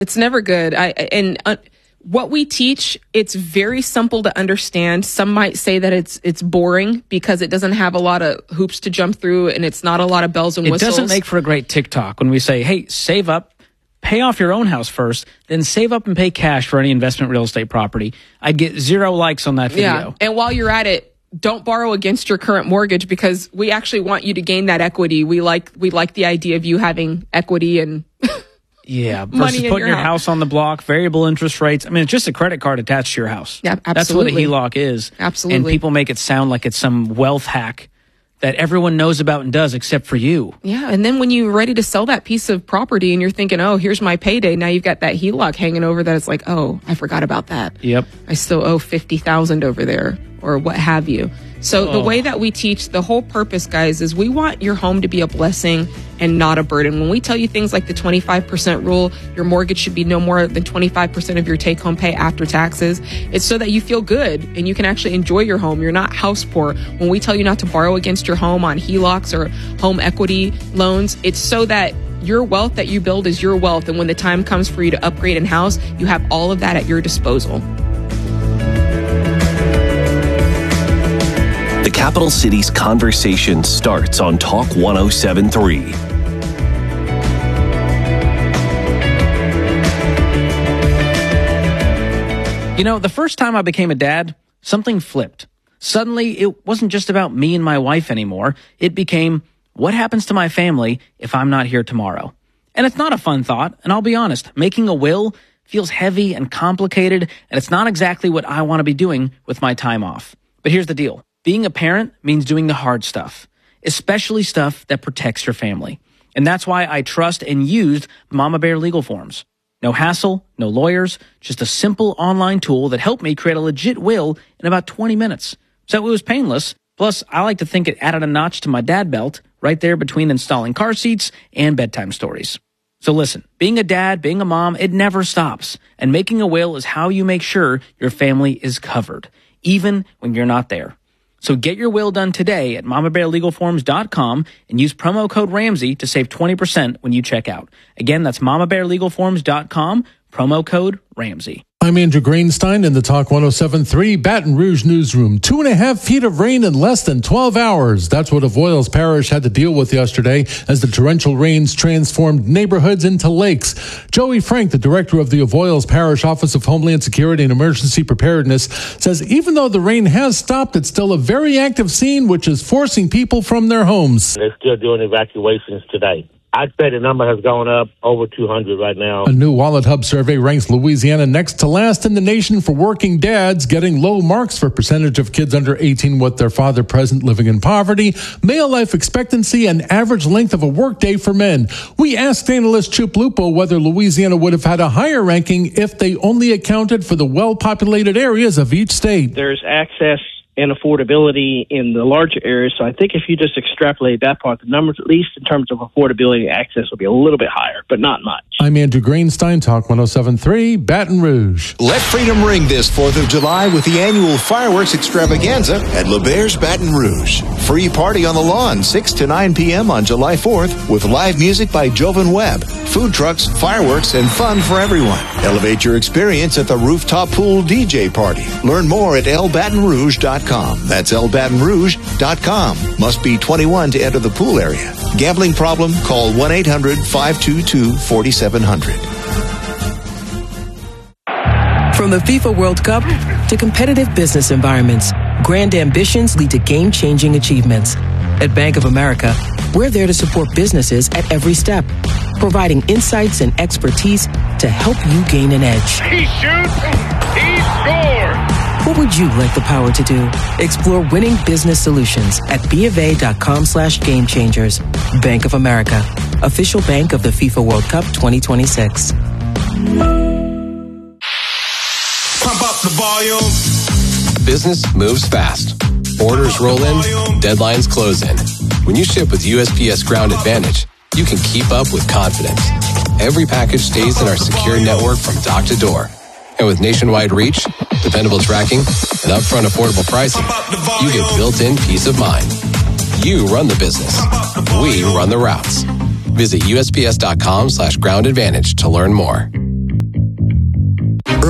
It's never good. What we teach, it's very simple to understand. Some might say that it's boring because it doesn't have a lot of hoops to jump through and it's not a lot of bells and whistles. It doesn't make for a great TikTok when we say, hey, save up, pay off your own house first, then save up and pay cash for any investment real estate property. I'd get 0 likes on that video. Yeah. And while you're at it, don't borrow against your current mortgage because we actually want you to gain that equity. We like the idea of you having equity and yeah, versus putting your house on the block, variable interest rates. I mean, it's just a credit card attached to your house. Yeah, absolutely. That's what a HELOC is. Absolutely. And people make it sound like it's some wealth hack that everyone knows about and does except for you. Yeah, and then when you're ready to sell that piece of property and you're thinking, oh, here's my payday, now you've got that HELOC hanging over that. It's like, oh, I forgot about that. Yep. I still owe $50,000 over there or what have you. So the way that we teach, the whole purpose, guys, is we want your home to be a blessing and not a burden. When we tell you things like the 25% rule, your mortgage should be no more than 25% of your take-home pay after taxes. It's so that you feel good and you can actually enjoy your home. You're not house poor. When we tell you not to borrow against your home on HELOCs or home equity loans, it's so that your wealth that you build is your wealth. And when the time comes for you to upgrade in house, you have all of that at your disposal. The capital city's conversation starts on Talk 107.3. You know, the first time I became a dad, something flipped. Suddenly, it wasn't just about me and my wife anymore. It became, what happens to my family if I'm not here tomorrow? And it's not a fun thought, and I'll be honest, making a will feels heavy and complicated, and it's not exactly what I want to be doing with my time off. But here's the deal. Being a parent means doing the hard stuff, especially stuff that protects your family. And that's why I trust and used Mama Bear Legal Forms. No hassle, no lawyers, just a simple online tool that helped me create a legit will in about 20 minutes. So it was painless. Plus, I like to think it added a notch to my dad belt right there between installing car seats and bedtime stories. So listen, being a dad, being a mom, it never stops. And making a will is how you make sure your family is covered, even when you're not there. So get your will done today at mamabearlegalforms.com and use promo code Ramsey to save 20% when you check out. Again, that's mamabearlegalforms.com, promo code Ramsey. I'm Andrew Greenstein in the Talk 107.3 Baton Rouge newsroom. 2.5 feet of rain in less than 12 hours. That's what Avoyelles Parish had to deal with yesterday as the torrential rains transformed neighborhoods into lakes. Joey Frank, the director of the Avoyelles Parish Office of Homeland Security and Emergency Preparedness, says even though the rain has stopped, it's still a very active scene, which is forcing people from their homes. They're still doing evacuations today. I'd say the number has gone up over 200 right now. A new Wallet Hub survey ranks Louisiana next to last in the nation for working dads, getting low marks for percentage of kids under 18 with their father present living in poverty, male life expectancy, and average length of a workday for men. We asked analyst Chip Lupo whether Louisiana would have had a higher ranking if they only accounted for the well-populated areas of each state. There's access and affordability in the larger areas. So I think if you just extrapolate that part, the numbers, at least in terms of affordability and access, will be a little bit higher, but not much. I'm Andrew Greenstein, Talk 107.3, Baton Rouge. Let freedom ring this 4th of July with the annual fireworks extravaganza at LeBairs Baton Rouge. Free party on the lawn, 6 to 9 p.m. on July 4th with live music by Jovan Webb, food trucks, fireworks, and fun for everyone. Elevate your experience at the rooftop pool DJ party. Learn more at lbatonrouge.com. That's lbatonrouge.com. Must be 21 to enter the pool area. Gambling problem? Call 1-800-522-4700. From the FIFA World Cup to competitive business environments, grand ambitions lead to game-changing achievements. At Bank of America, we're there to support businesses at every step, providing insights and expertise to help you gain an edge. He shoots, he scores! What would you like the power to do? Explore winning business solutions at BofA.com/gamechangers. Bank of America, official bank of the FIFA World Cup 2026. Pump up the volume. Business moves fast. Orders roll in, deadlines close in. When you ship with USPS Ground Advantage, you can keep up with confidence. Every package stays in our secure network from dock to door. And with nationwide reach, dependable tracking, and upfront affordable pricing, you get built-in peace of mind. You run the business. We run the routes. Visit USPS.com/ground advantage to learn more.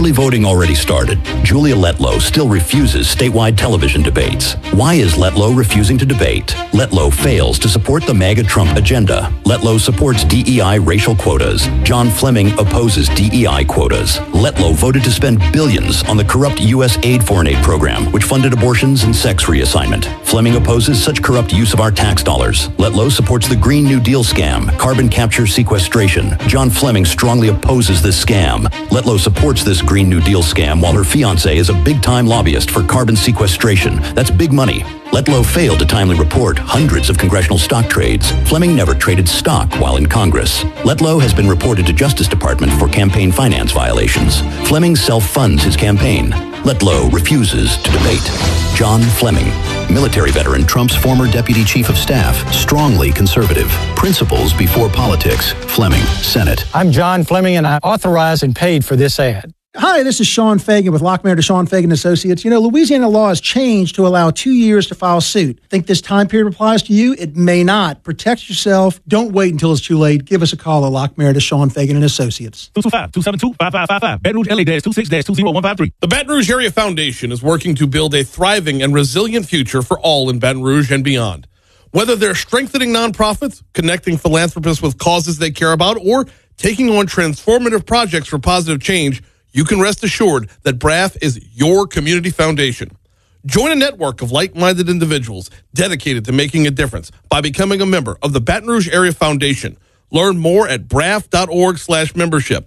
Early voting already started. Julia Letlow still refuses statewide television debates. Why is Letlow refusing to debate? Letlow fails to support the MAGA Trump agenda. Letlow supports DEI racial quotas. John Fleming opposes DEI quotas. Letlow voted to spend billions on the corrupt U.S. foreign aid program, which funded abortions and sex reassignment. Fleming opposes such corrupt use of our tax dollars. Letlow supports the Green New Deal scam, carbon capture sequestration. John Fleming strongly opposes this scam. Letlow supports this Green New Deal scam while her fiancé is a big-time lobbyist for carbon sequestration. That's big money. Letlow failed to timely report hundreds of congressional stock trades. Fleming never traded stock while in Congress. Letlow has been reported to Justice Department for campaign finance violations. Fleming self-funds his campaign. Letlow refuses to debate. John Fleming, military veteran, Trump's former deputy chief of staff, strongly conservative. Principles before politics. Fleming, Senate. I'm John Fleming, and I authorized and paid for this ad. Hi, this is Sean Fagan with Lockmayer DeShawn Fagan Associates. You know, Louisiana law has changed to allow 2 years to file suit. Think this time period applies to you? It may not. Protect yourself. Don't wait until it's too late. Give us a call at Lockmayer DeShawn Fagan Associates. 225-272-5555. Baton Rouge LA-26-20153. The Baton Rouge Area Foundation is working to build a thriving and resilient future for all in Baton Rouge and beyond. Whether they're strengthening nonprofits, connecting philanthropists with causes they care about, or taking on transformative projects for positive change, you can rest assured that BRAF is your community foundation. Join a network of like-minded individuals dedicated to making a difference by becoming a member of the Baton Rouge Area Foundation. Learn more at braf.org/membership,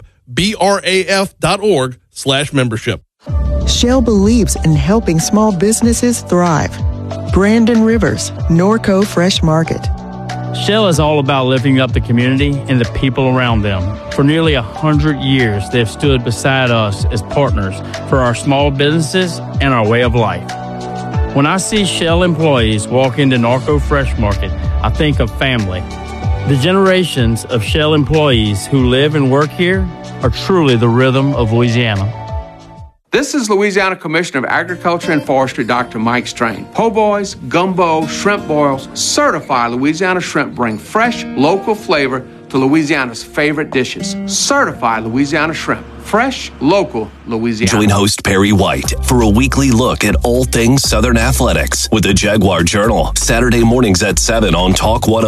braf.org/membership. Shell believes in helping small businesses thrive. Brandon Rivers, Norco Fresh Market. Shell is all about lifting up the community and the people around them. For nearly 100 years, they've stood beside us as partners for our small businesses and our way of life. When I see Shell employees walk into Norco Fresh Market, I think of family. The generations of Shell employees who live and work here are truly the rhythm of Louisiana. This is Louisiana Commissioner of Agriculture and Forestry, Dr. Mike Strain. Po' boys, gumbo, shrimp boils, certified Louisiana shrimp bring fresh, local flavor to Louisiana's favorite dishes. Certified Louisiana shrimp. Fresh, local Louisiana. Join host Perry White for a weekly look at all things Southern athletics with the Jaguar Journal. Saturday mornings at 7 on Talk 106.